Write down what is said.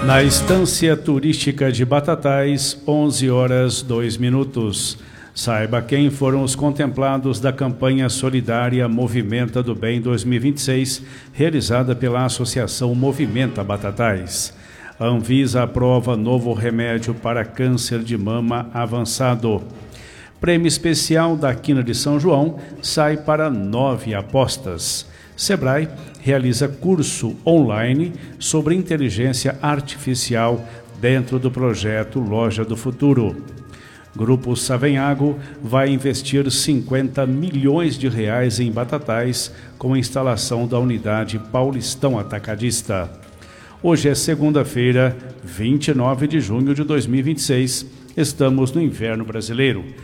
Na estância turística de Batatais, 11h02. Saiba quem foram os contemplados da campanha solidária Movimenta do Bem 2026, realizada pela Associação Movimenta Batatais. A Anvisa aprova novo remédio para câncer de mama avançado. Prêmio especial da Quina de São João sai para 9 apostas. Sebrae realiza curso online sobre inteligência artificial dentro do projeto Loja do Futuro. Grupo Savenhago vai investir 50 milhões de reais em Batatais com a instalação da unidade Paulistão Atacadista. Hoje é segunda-feira, 29 de junho de 2026. Estamos no inverno brasileiro.